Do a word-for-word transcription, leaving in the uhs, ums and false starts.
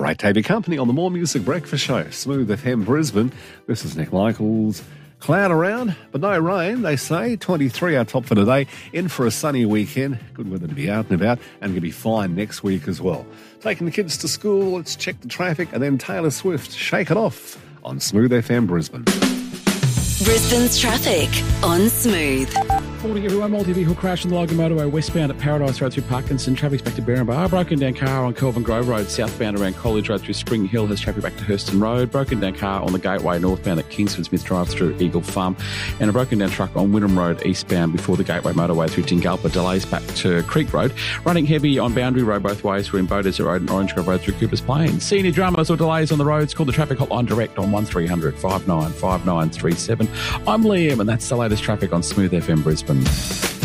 Great to have your company on the More Music Breakfast Show. Smooth F M Brisbane. This is Nick Michaels. Cloud around, but no rain, they say. twenty-three our top for today. In for a sunny weekend. Good weather to be out and about, and going to be fine next week as well. Taking the kids to school, let's check the traffic, and then Taylor Swift, Shake It Off on Smooth F M Brisbane. Brisbane's traffic on Smooth. Morning everyone, multi-vehicle crash on the Logan Motorway westbound at Paradise Road through Parkinson. Traffic's back to Berrinbar. Broken down car on Kelvin Grove Road southbound around College Road through Spring Hill has traffic back to Hurston Road. Broken down car on the Gateway northbound at Kingsford Smith Drive through Eagle Farm. And a broken down truck on Wynnum Road eastbound before the Gateway Motorway through Tingalpa. Delays back to Creek Road. Running heavy on Boundary Road both ways through Bow Road and Orange Grove Road through Coopers Plain. Senior dramas or delays on the roads, call the traffic hotline direct on one three hundred five nine five nine three seven. I'm Liam and that's the latest traffic on Smooth F M Brisbane.